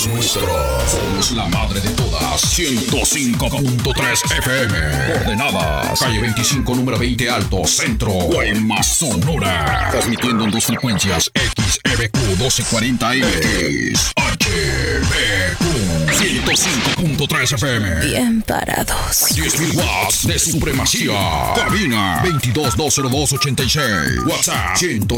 nuestro. Somos la madre de todas. 105.3 FM. Coordenadas. Calle 25, número 20 Alto, Centro. Guaymas, Sonora. Transmitiendo en dos frecuencias. XEBQ 1240X. HBQ 105.3 FM. Bien parados. 10.000 watts de supremacía. Cabina 22-202-86. WhatsApp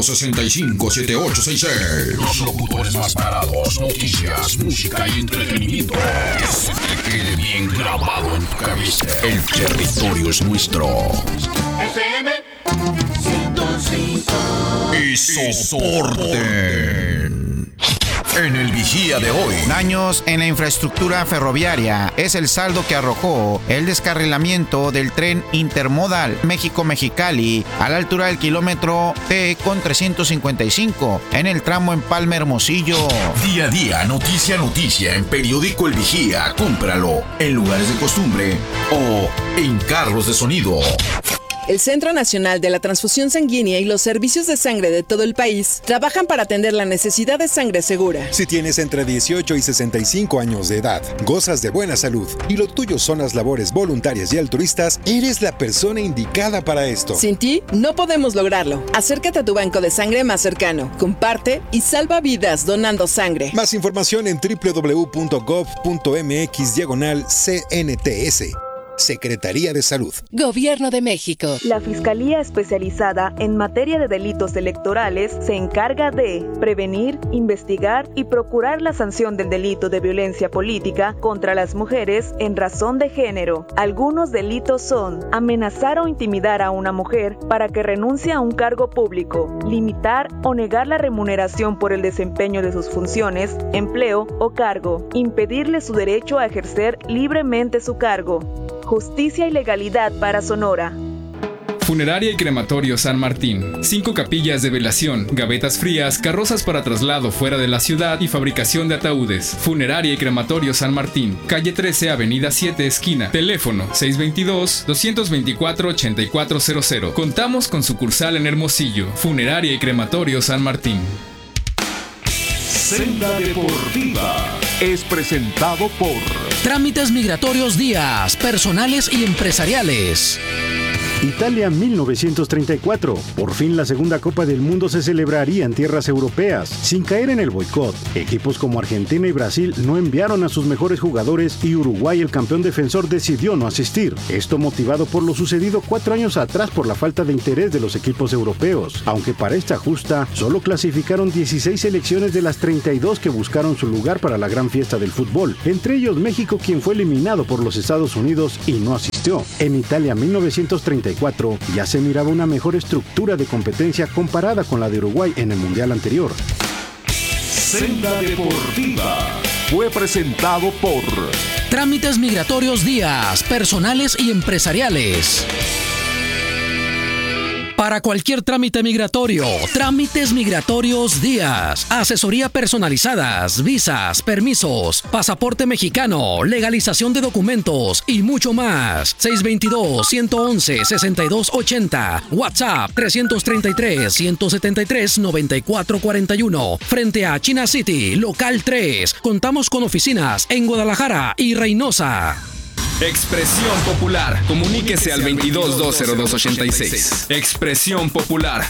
165-7866. Los locutores más parados. Noticias, música y entretenimiento. Que se te quede bien grabado en tu cabeza. El territorio es nuestro. FM 105. Y soporten. En el Vigía de hoy. Daños en la infraestructura ferroviaria es el saldo que arrojó el descarrilamiento del tren intermodal México-Mexicali a la altura del kilómetro T con 355 en el tramo Empalme Hermosillo. Día a día, noticia a noticia en Periódico El Vigía. Cómpralo en lugares de costumbre o en carros de sonido. El Centro Nacional de la Transfusión Sanguínea y los servicios de sangre de todo el país trabajan para atender la necesidad de sangre segura. Si tienes entre 18 y 65 años de edad, gozas de buena salud y lo tuyo son las labores voluntarias y altruistas, eres la persona indicada para esto. Sin ti, no podemos lograrlo. Acércate a tu banco de sangre más cercano, comparte y salva vidas donando sangre. Más información en www.gov.mx/CNTS. Secretaría de Salud. Gobierno de México. La Fiscalía Especializada en Materia de Delitos Electorales se encarga de prevenir, investigar y procurar la sanción del delito de violencia política contra las mujeres en razón de género. Algunos delitos son amenazar o intimidar a una mujer para que renuncie a un cargo público, limitar o negar la remuneración por el desempeño de sus funciones, empleo o cargo, impedirle su derecho a ejercer libremente su cargo. Justicia y legalidad para Sonora. Funeraria y Crematorio San Martín. 5 capillas de velación, gavetas frías, carrozas para traslado fuera de la ciudad y fabricación de ataúdes. Funeraria y Crematorio San Martín. Calle 13, Avenida 7, esquina. Teléfono 622-224-8400. Contamos con sucursal en Hermosillo. Funeraria y Crematorio San Martín. Senda Deportiva es presentado por Trámites Migratorios Díaz, personales y empresariales. Italia 1934. Por fin la segunda Copa del Mundo se celebraría en tierras europeas, sin caer en el boicot. Equipos como Argentina y Brasil no enviaron a sus mejores jugadores y Uruguay, el campeón defensor, decidió no asistir. Esto motivado por lo sucedido 4 años atrás por la falta de interés de los equipos europeos. Aunque para esta justa, solo clasificaron 16 selecciones de las 32 que buscaron su lugar para la gran fiesta del fútbol. Entre ellos México, quien fue eliminado por los Estados Unidos y no asistió. En Italia 1934 ya se miraba una mejor estructura de competencia comparada con la de Uruguay en el Mundial anterior. Senda Deportiva fue presentado por Trámites Migratorios Díaz, personales y empresariales. Para cualquier trámite migratorio, Trámites Migratorios Díaz. Asesoría personalizadas, visas, permisos, pasaporte mexicano, legalización de documentos y mucho más. 622-111-6280. WhatsApp 333-173-9441. Frente a China City, local 3. Contamos con oficinas en Guadalajara y Reynosa. Expresión Popular. Comuníquese al 22-202-86. Expresión Popular.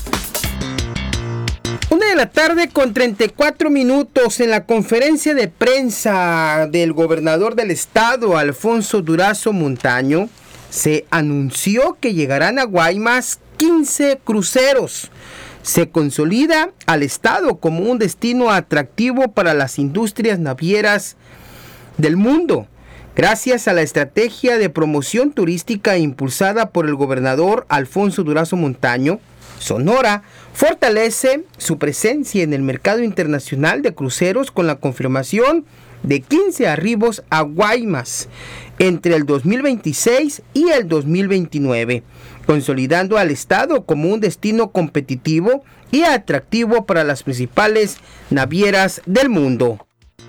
1:34 en la conferencia de prensa del gobernador del estado, Alfonso Durazo Montaño, se anunció que llegarán a Guaymas 15 cruceros. Se consolida al estado como un destino atractivo para las industrias navieras del mundo, gracias a la estrategia de promoción turística impulsada por el gobernador Alfonso Durazo Montaño. Sonora fortalece su presencia en el mercado internacional de cruceros con la confirmación de 15 arribos a Guaymas entre el 2026 y el 2029, consolidando al estado como un destino competitivo y atractivo para las principales navieras del mundo.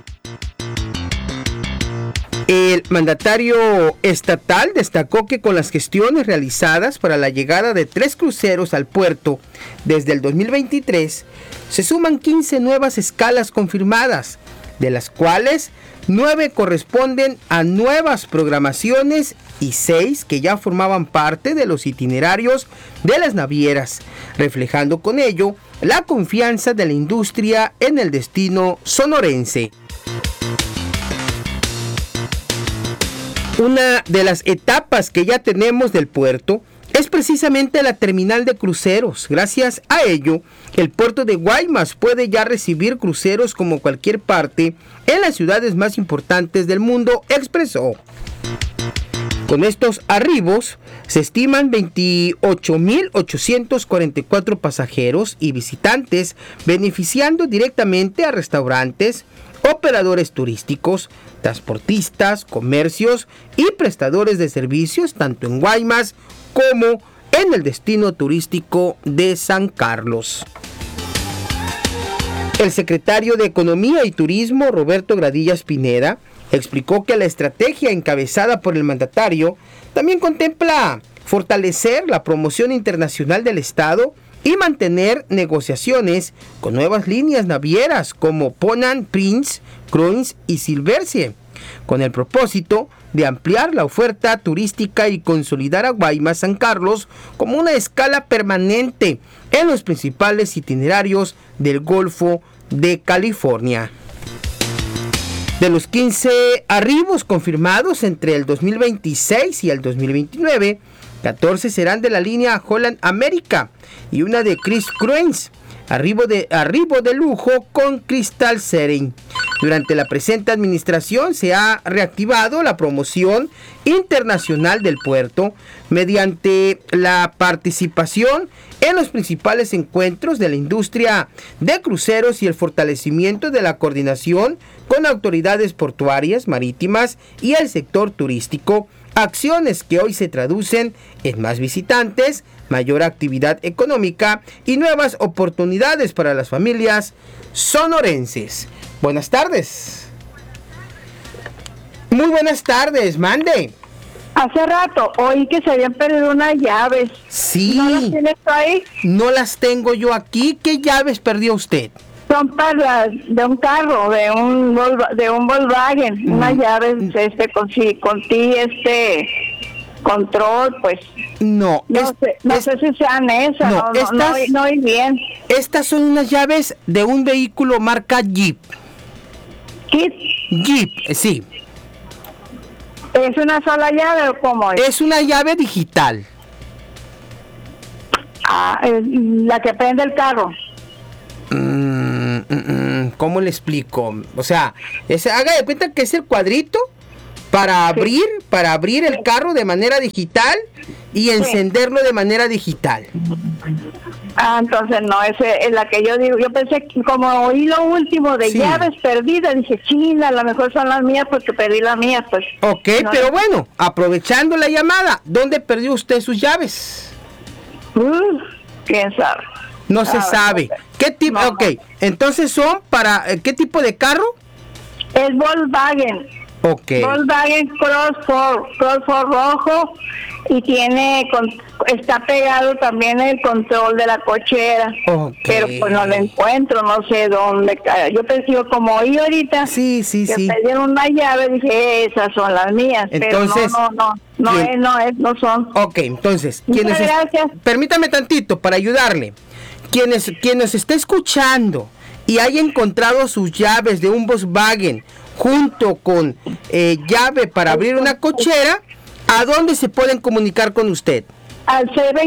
El mandatario estatal destacó que con las gestiones realizadas para la llegada de 3 cruceros al puerto desde el 2023, se suman 15 nuevas escalas confirmadas, de las cuales 9 corresponden a nuevas programaciones y 6 que ya formaban parte de los itinerarios de las navieras, reflejando con ello la confianza de la industria en el destino sonorense. Una de las etapas que ya tenemos del puerto es precisamente la terminal de cruceros. Gracias a ello, el puerto de Guaymas puede ya recibir cruceros como cualquier parte en las ciudades más importantes del mundo, expresó. Con estos arribos, se estiman 28.844 pasajeros y visitantes, beneficiando directamente a restaurantes, operadores turísticos, transportistas, comercios y prestadores de servicios, tanto en Guaymas como en el destino turístico de San Carlos. El secretario de Economía y Turismo, Roberto Gradillas Pineda, explicó que la estrategia encabezada por el mandatario también contempla fortalecer la promoción internacional del Estado y mantener negociaciones con nuevas líneas navieras como Ponant, Prince, Cruise y Silversie, con el propósito de ampliar la oferta turística y consolidar a Guaymas San Carlos como una escala permanente en los principales itinerarios del Golfo de California. De los 15 arribos confirmados entre el 2026 y el 2029, 14 serán de la línea Holland America y una de Chris Cruise, arribo de lujo con Crystal Setting. Durante la presente administración se ha reactivado la promoción internacional del puerto mediante la participación en los principales encuentros de la industria de cruceros y el fortalecimiento de la coordinación con autoridades portuarias, marítimas y el sector turístico, acciones que hoy se traducen en más visitantes, mayor actividad económica y nuevas oportunidades para las familias sonorenses. Buenas tardes. Muy buenas tardes, mande. Hace rato oí que se habían perdido unas llaves. Sí. ¿No las tienes tú ahí? No las tengo yo aquí. ¿Qué llaves perdió usted? Son para de un carro, de un Volkswagen, unas llaves con control, pues. No sé si sean esas, no oí bien. Estas son unas llaves de un vehículo marca Jeep. Jeep, sí. ¿Es una sola llave o cómo es? Es una llave digital. La que prende el carro. ¿Cómo le explico? O sea, haga de cuenta que es el cuadrito para abrir el carro de manera digital y encenderlo de manera digital. Entonces no, esa es la que yo digo. Yo pensé que como oí lo último de llaves perdidas, dije, chila, a lo mejor son las mías porque perdí las mías, pues. Ok, no, pero bueno, aprovechando la llamada, ¿dónde perdió usted sus llaves? ¿Quién sabe? No se sabe. ¿Qué tipo? No, ok, entonces son para, ¿qué tipo de carro? Es Volkswagen. Ok. Volkswagen Crossford rojo y está pegado también el control de la cochera. Okay. Pero pues no lo encuentro, no sé dónde cae. Yo pensé, como oí ahorita que perdieron una llave, dije, esas son las mías. Entonces, pero no son. Ok, entonces, gracias. Permítame tantito para ayudarle. Quien nos esté escuchando y haya encontrado sus llaves de un Volkswagen junto con llave para abrir una cochera, ¿a dónde se pueden comunicar con usted? Al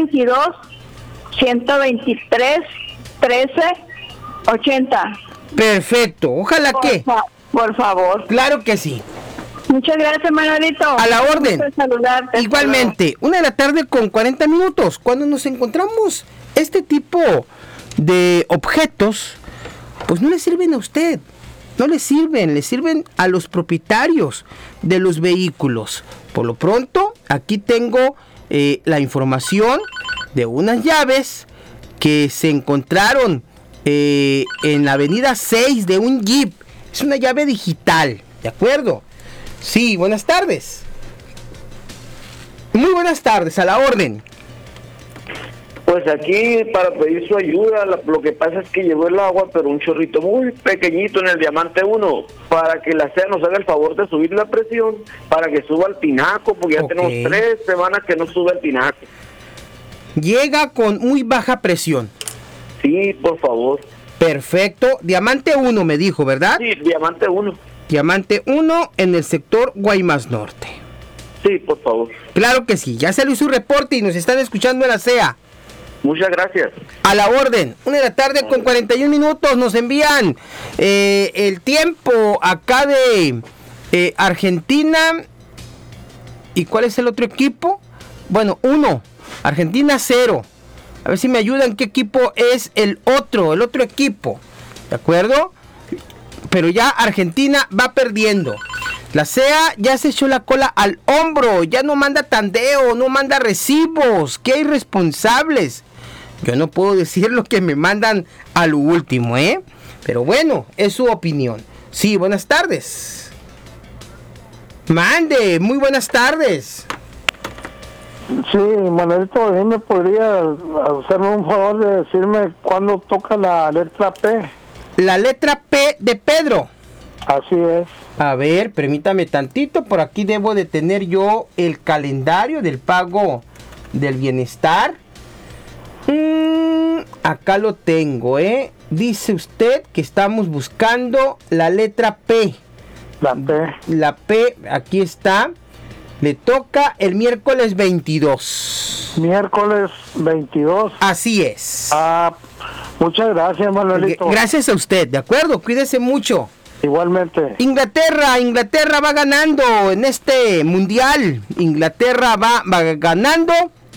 622-123-1380. Perfecto, ojalá por favor. Claro que sí. Muchas gracias, Manolito. A la orden. Saludarte. Igualmente, 1:40 p.m, cuando nos encontramos este tipo de objetos, pues no le sirven a usted. No le sirven a los propietarios de los vehículos. Por lo pronto, aquí tengo la información de unas llaves que se encontraron en la avenida 6 de un Jeep. Es una llave digital, ¿de acuerdo? Sí, buenas tardes. Muy buenas tardes, a la orden. Pues aquí para pedir su ayuda, lo que pasa es que llegó el agua, pero un chorrito muy pequeñito en el Diamante 1, para que la SEA nos haga el favor de subir la presión, para que suba al tinaco, porque ya tenemos 3 semanas que no sube al tinaco. Llega con muy baja presión. Sí, por favor. Perfecto. Diamante 1 me dijo, ¿verdad? Sí, Diamante 1. Diamante 1 en el sector Guaymas Norte. Sí, por favor. Claro que sí, ya salió su reporte y nos están escuchando en la SEA. Muchas gracias. A la orden. 1:41 p.m. Nos envían el tiempo acá de Argentina. ¿Y cuál es el otro equipo? Bueno, 1. Argentina 0. A ver si me ayudan qué equipo es el otro equipo. ¿De acuerdo? Pero ya Argentina va perdiendo. La SEA ya se echó la cola al hombro. Ya no manda tandeo, no manda recibos. ¡Qué irresponsables! Yo no puedo decir lo que me mandan a lo último, ¿eh? Pero bueno, es su opinión. Sí, buenas tardes. Mande, muy buenas tardes. Sí, Manuelito, ¿me podría hacerme un favor de decirme cuándo toca la letra P? La letra P de Pedro. Así es. A ver, permítame tantito. Por aquí debo de tener yo el calendario del pago del bienestar. Acá lo tengo, ¿eh? Dice usted que estamos buscando la letra P. La P. La P, aquí está. Le toca el miércoles 22. Miércoles 22. Así es. Muchas gracias, Manuelito. Gracias a usted, ¿de acuerdo? Cuídese mucho. Igualmente. Inglaterra va ganando en este mundial. Inglaterra va ganando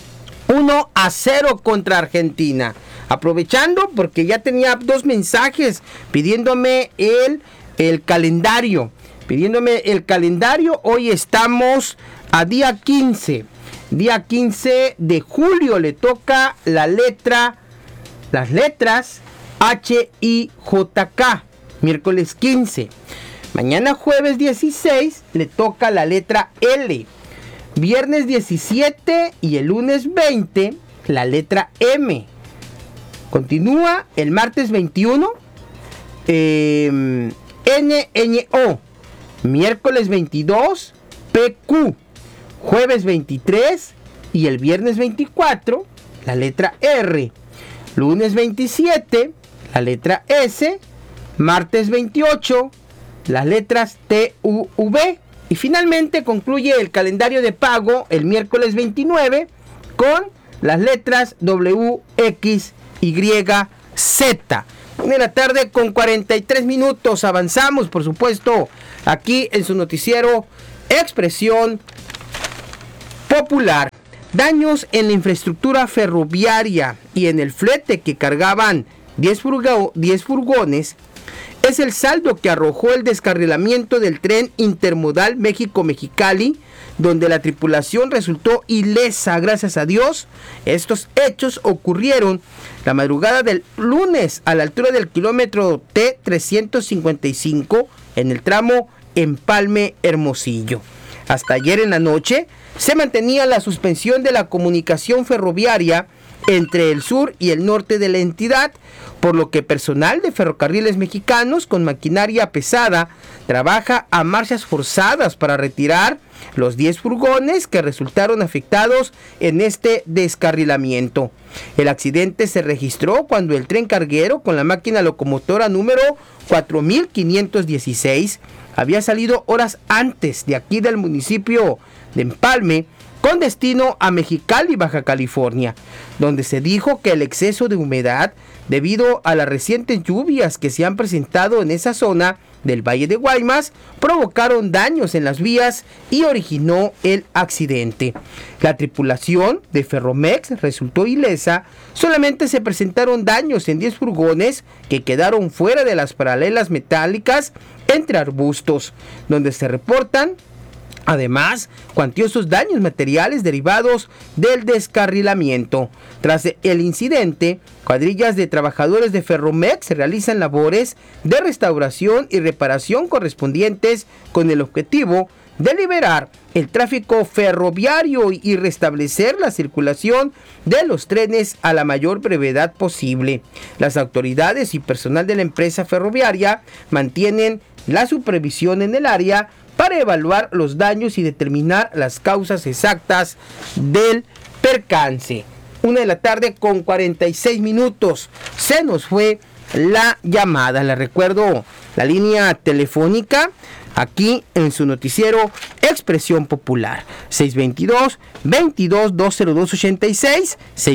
1-0 contra Argentina. Aprovechando porque ya tenía 2 mensajes pidiéndome el calendario. Hoy estamos a día 15. Día 15 de julio le toca las letras H, I, J, K. Miércoles 15. Mañana jueves 16 le toca la letra L. Viernes 17 y el lunes 20 la letra M. Continúa el martes 21 N, Ñ, O. Miércoles 22 PQ. Jueves 23 y el viernes 24 la letra R. Lunes 27 la letra S. Martes 28 las letras T, U, V. Y finalmente concluye el calendario de pago el miércoles 29 con las letras W, X, Y, Z. 1:43 p.m. Avanzamos, por supuesto, aquí en su noticiero Expresión Popular. Daños en la infraestructura ferroviaria y en el flete que cargaban 10 furgones es el saldo que arrojó el descarrilamiento del tren intermodal México-Mexicali, donde la tripulación resultó ilesa, gracias a Dios. Estos hechos ocurrieron la madrugada del lunes a la altura del kilómetro T355 en el tramo Empalme-Hermosillo. Hasta ayer en la noche se mantenía la suspensión de la comunicación ferroviaria entre el sur y el norte de la entidad, por lo que personal de Ferrocarriles Mexicanos con maquinaria pesada trabaja a marchas forzadas para retirar los 10 furgones que resultaron afectados en este descarrilamiento. El accidente se registró cuando el tren carguero con la máquina locomotora número 4516 había salido horas antes de aquí del municipio de Empalme con destino a Mexicali, Baja California, donde se dijo que el exceso de humedad debido a las recientes lluvias que se han presentado en esa zona del Valle de Guaymas provocaron daños en las vías y originó el accidente. La tripulación de Ferromex resultó ilesa, solamente se presentaron daños en 10 furgones que quedaron fuera de las paralelas metálicas entre arbustos, donde se reportan además cuantiosos daños materiales derivados del descarrilamiento. Tras el incidente, cuadrillas de trabajadores de Ferromex realizan labores de restauración y reparación correspondientes con el objetivo de liberar el tráfico ferroviario y restablecer la circulación de los trenes a la mayor brevedad posible. Las autoridades y personal de la empresa ferroviaria mantienen la supervisión en el área para evaluar los daños y determinar las causas exactas del percance. 1:46 p.m. Se nos fue la llamada. Le recuerdo la línea telefónica aquí en su noticiero Expresión Popular. 622-202-86,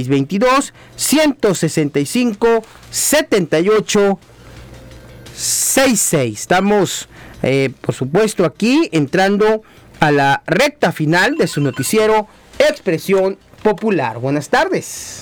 622-165-7866. Estamos, por supuesto, aquí entrando a la recta final de su noticiero Expresión Popular. Buenas tardes.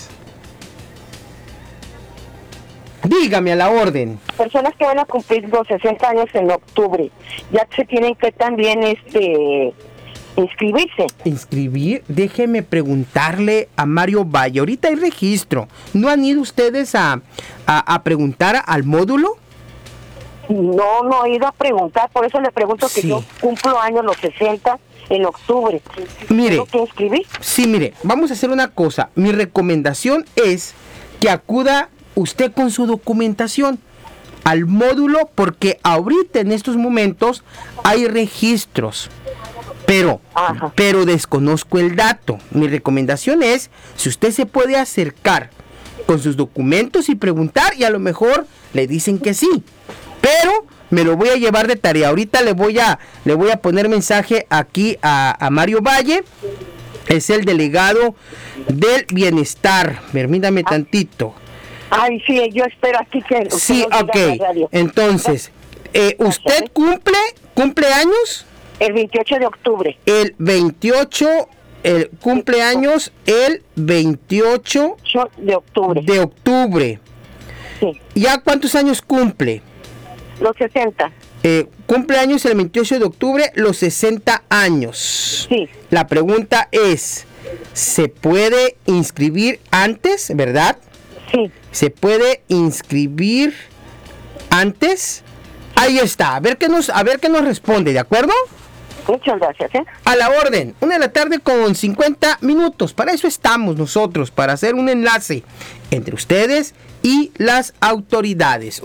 Dígame, a la orden. Personas que van a cumplir los 60 años en octubre, ya se tienen que también inscribirse. ¿Inscribir? Déjeme preguntarle a Mario Valle. Ahorita hay registro. ¿No han ido ustedes a preguntar al módulo? No he ido a preguntar. Por eso le pregunto que yo cumplo años los 60 en octubre. Mire. ¿Tengo que inscribir? Sí, mire. Vamos a hacer una cosa. Mi recomendación es que acuda usted con su documentación al módulo, porque ahorita en estos momentos hay registros, pero desconozco el dato. Mi recomendación es, si usted se puede acercar con sus documentos y preguntar, y a lo mejor le dicen que sí, pero me lo voy a llevar de tarea. Ahorita le voy a poner mensaje aquí a Mario Valle, es el delegado del bienestar. Permítame tantito. Ay, sí, yo espero aquí que... Sí, ok. Entonces, ¿usted cumple años? El 28 de octubre. El 28, cumpleaños el 28 de octubre. De octubre. Sí. ¿Ya cuántos años cumple? Los 60. Cumpleaños el 28 de octubre, los 60 años. Sí. La pregunta es, ¿se puede inscribir antes, verdad? Sí. ¿Se puede inscribir antes? Ahí está, a ver qué nos responde, ¿de acuerdo? Muchas gracias, A la orden, 1:50 p.m. Para eso estamos nosotros, para hacer un enlace entre ustedes y las autoridades.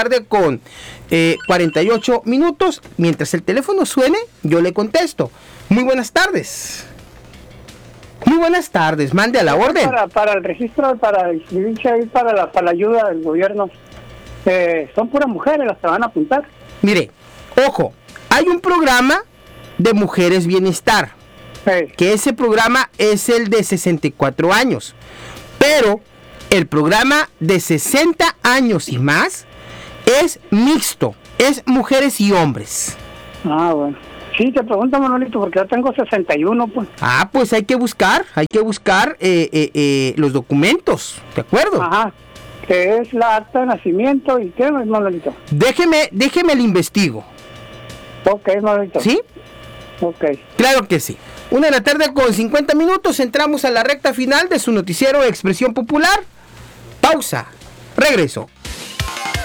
1:48 p.m. Mientras el teléfono suene, yo le contesto. Muy buenas tardes. Muy buenas tardes, mande a la orden. Para el registro, para inscribirse ahí, para la ayuda del gobierno, son puras mujeres las que van a apuntar. Mire, ojo, hay un programa de Mujeres Bienestar, que ese programa es el de 64 años, pero el programa de 60 años y más es mixto, es mujeres y hombres. Ah, bueno. Sí, te pregunto, Manolito, porque yo tengo 61, pues. Ah, pues hay que buscar los documentos, ¿de acuerdo? Ajá, que es la acta de nacimiento y qué, Manolito. Déjeme le investigo. Ok, Manolito. ¿Sí? Ok. Claro que sí. 1:50 p.m, entramos a la recta final de su noticiero Expresión Popular. Pausa, regreso.